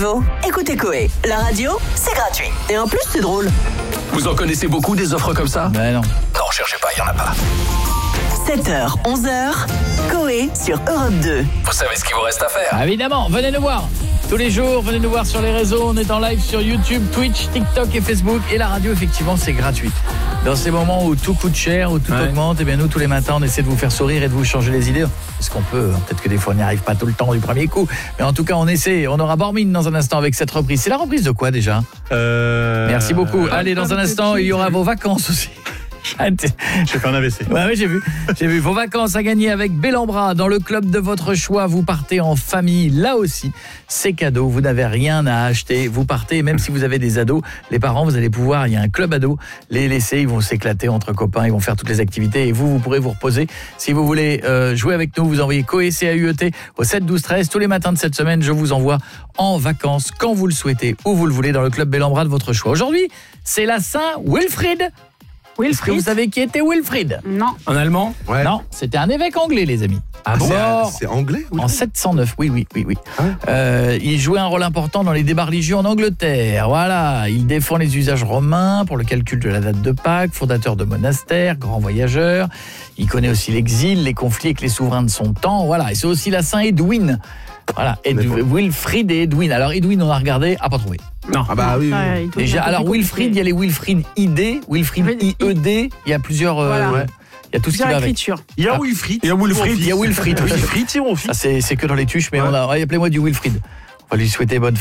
Prévost, écoutez Coé. La radio, c'est gratuit. Et en plus, c'est drôle. Vous en connaissez beaucoup des offres comme ça ? Ben non. Non, cherchez pas, il y en a pas. 7h, 11h, Coé sur Europe 2. Vous savez ce qu'il vous reste à faire ? Évidemment, venez nous voir. Tous les jours, venez nous voir sur les réseaux. On est en live sur YouTube, Twitch, TikTok et Facebook. Et la radio, effectivement, c'est gratuit. Dans ces moments où tout coûte cher, où tout augmente, et bien nous, tous les matins, on essaie de vous faire sourire et de vous changer les idées. Est-ce qu'on peut ? Peut-être que des fois, on n'y arrive pas tout le temps du premier coup. Mais en tout cas, on essaie. On aura Bormine dans un instant avec cette reprise. C'est la reprise de quoi, déjà ? Merci beaucoup. Allez, dans un instant, il y aura vos vacances aussi. J'ai fait un AVC. Ouais, j'ai vu vos vacances à gagner avec Bellambra dans le club de votre choix. Vous partez en famille, là aussi, c'est cadeau. Vous n'avez rien à acheter. Vous partez, même si vous avez des ados, les parents, vous allez pouvoir, il y a un club ado, les laisser, ils vont s'éclater entre copains, ils vont faire toutes les activités et vous pourrez vous reposer. Si vous voulez jouer avec nous, vous envoyez Coé, C-A-U-E-T au 7 12 13. Tous les matins de cette semaine, je vous envoie en vacances quand vous le souhaitez, où vous le voulez, dans le club Bellambra de votre choix. Aujourd'hui, c'est la Saint-Wilfrid. Est-ce que vous savez qui était Wilfrid ? Non. En allemand ? Ouais. Non, c'était un évêque anglais, les amis. C'est anglais en 709, oui. Il jouait un rôle important dans les débats religieux en Angleterre. Voilà, il défend les usages romains pour le calcul de la date de Pâques, fondateur de monastères, grand voyageur. Il connaît aussi l'exil, les conflits avec les souverains de son temps. Voilà, et c'est aussi la Saint Edwin. Voilà, Wilfrid et Edwin. Alors Edwin, on a regardé, pas trouvé. Non. Ah bah oui. Déjà, alors Wilfrid, il y a les Wilfrid ID, Wilfrid IED, il y a plusieurs... Voilà. Il y a tout ce qui va avec. Il y a Wilfrid. Il y a Wilfrid, Wilfrid, c'est mon fils. Ça, c'est que dans les tuches, mais appelez-moi du Wilfrid. On va lui souhaiter bonne